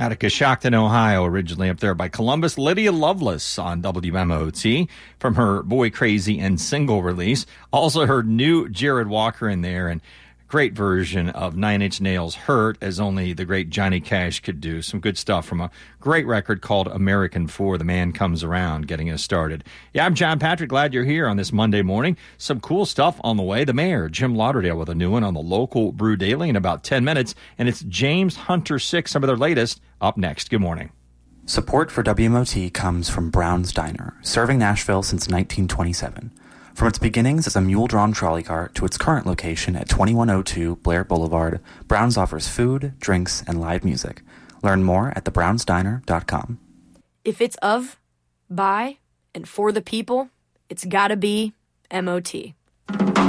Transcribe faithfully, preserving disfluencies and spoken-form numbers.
Out of Coshocton, Ohio, originally up there by Columbus, Lydia Lovelace on W M O T from her Boy Crazy and single release. Also heard new Jared Walker in there, and great version of Nine Inch Nails' Hurt, as only the great Johnny Cash could do. Some good stuff from a great record called American four, The Man Comes Around, getting us started. Yeah, I'm John Patrick. Glad you're here on this Monday morning. Some cool stuff on the way. The mayor, Jim Lauderdale, with a new one on the local Brew Daily in about ten minutes. And it's James Hunter six, some of their latest, up next. Good morning. Support for W M O T comes from Brown's Diner, serving Nashville since nineteen twenty-seven. From its beginnings as a mule-drawn trolley cart to its current location at twenty-one oh two Blair Boulevard, Brown's offers food, drinks, and live music. Learn more at the browns diner dot com. If it's of, by, and for the people, it's gotta be M O T.